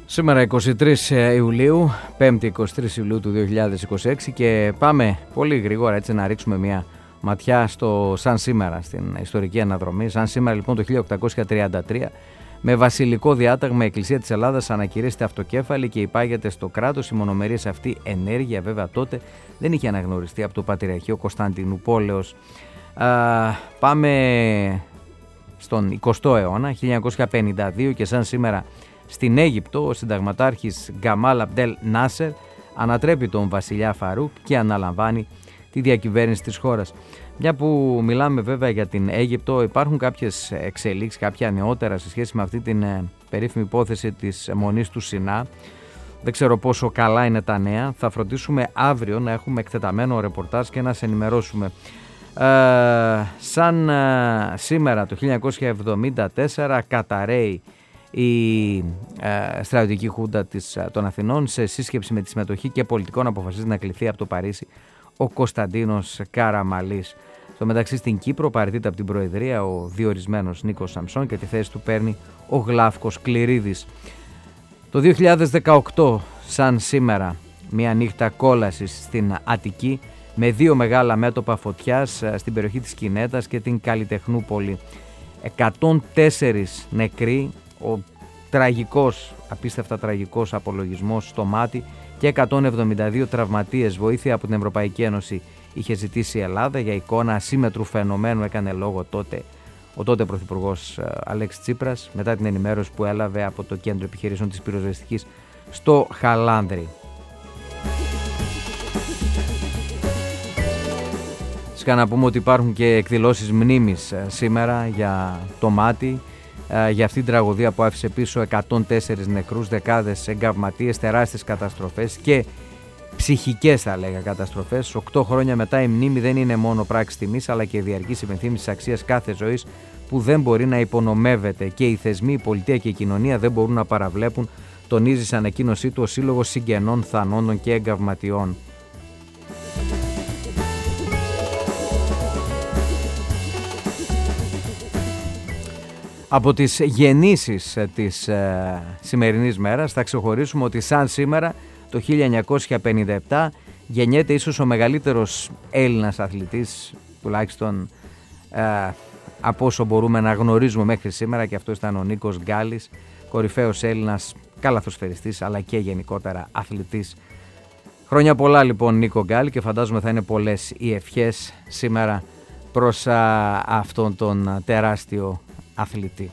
Σήμερα 23 Ιουλίου, 5η 23 Ιουλίου του 2026 και πάμε πολύ γρήγορα έτσι να ρίξουμε μια ματιά στο σαν σήμερα, στην ιστορική αναδρομή. Σαν σήμερα λοιπόν το 1833, με βασιλικό διάταγμα η Εκκλησία της Ελλάδας ανακηρύσσεται αυτοκέφαλη και υπάγεται στο κράτος. Η μονομερία σε αυτή ενέργεια βέβαια τότε δεν είχε αναγνωριστεί από το Πατριαρχείο Κωνσταντινούπολεως. Πάμε στον 20ο αιώνα, 1952, και σαν σήμερα στην Αίγυπτο ο συνταγματάρχης Γκαμάλ Αμπντέλ Νάσερ ανατρέπει τον βασιλιά Φαρούκ και αναλαμβάνει τη διακυβέρνηση της χώρας. Μια που μιλάμε βέβαια για την Αίγυπτο, υπάρχουν κάποιες εξελίξεις, κάποια νεότερα σε σχέση με αυτή την περίφημη υπόθεση της Μονής του Σινά. Δεν ξέρω πόσο καλά είναι τα νέα. Θα φροντίσουμε αύριο να έχουμε εκτεταμένο ρεπορτάζ και να σε ενημερώσουμε. Σαν σήμερα το 1974 καταρρέει η στρατιωτική χούντα των Αθηνών. Σε σύσκεψη με τη συμμετοχή και πολιτικών αποφασίζει να κληθεί από το Παρίσι ο Κωνσταντίνος Καραμαλής. Στο μεταξύ στην Κύπρο παραιτείται από την Προεδρία ο διορισμένος Νίκος Σαμψών και τη θέση του παίρνει ο Γλάφκος Κληρίδης. Το 2018 σαν σήμερα μια νύχτα κόλασης στην Αττική με δύο μεγάλα μέτωπα φωτιάς στην περιοχή της Κινέτας και την Καλλιτεχνούπολη. 104 νεκροί, ο τραγικός, απίστευτα τραγικός απολογισμός στο μάτι, και 172 τραυματίες. Βοήθεια από την Ευρωπαϊκή Ένωση είχε ζητήσει η Ελλάδα. Για εικόνα ασύμετρου φαινομένου έκανε λόγο ο τότε Πρωθυπουργός Αλέξης Τσίπρας μετά την ενημέρωση που έλαβε από το Κέντρο Επιχειρήσεων της Πυροσβεστικής στο Χαλάνδρι. Φυσικά να πούμε ότι υπάρχουν και εκδηλώσεις μνήμης σήμερα για το μάτι, για αυτήν την τραγωδία που άφησε πίσω 104 νεκρούς, δεκάδες εγκαυματίες, τεράστιες καταστροφές και ψυχικές θα λέγα καταστροφές. 8 χρόνια μετά η μνήμη δεν είναι μόνο πράξη τιμής αλλά και διαρκής υπενθύμησης αξίας κάθε ζωής που δεν μπορεί να υπονομεύεται, και οι θεσμοί, η πολιτεία και η κοινωνία δεν μπορούν να παραβλέπουν, τονίζει σε ανακοίνωσή του ο Σύλλογος Συγγενών Θανόντων και Εγκαυματιών. Από τις γεννήσεις της σημερινής μέρας θα ξεχωρίσουμε ότι σαν σήμερα το 1957 γεννιέται ίσως ο μεγαλύτερος Έλληνας αθλητής, τουλάχιστον από όσο μπορούμε να γνωρίζουμε μέχρι σήμερα, και αυτό ήταν ο Νίκος Γκάλης, κορυφαίος Έλληνας καλαθοσφαιριστής αλλά και γενικότερα αθλητής. Χρόνια πολλά λοιπόν Νίκο Γκάλη, και φαντάζομαι θα είναι πολλές οι ευχές σήμερα προς αυτόν τον τεράστιο αθλητή.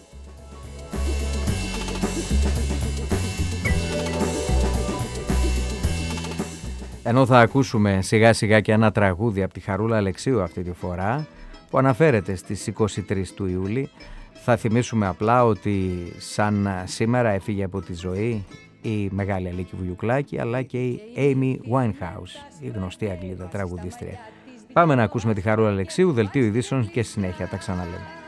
Ενώ θα ακούσουμε σιγά σιγά και ένα τραγούδι από τη Χαρούλα Αλεξίου αυτή τη φορά, που αναφέρεται στις 23 του Ιούλη, θα θυμίσουμε απλά ότι σαν σήμερα έφυγε από τη ζωή η μεγάλη Αλίκη Βουγιουκλάκη αλλά και η Amy Winehouse, η γνωστή Αγγλίδα τραγουδίστρια. Πάμε να ακούσουμε τη Χαρούλα Αλεξίου, δελτίο ειδήσεων, και συνέχεια τα ξαναλέμε.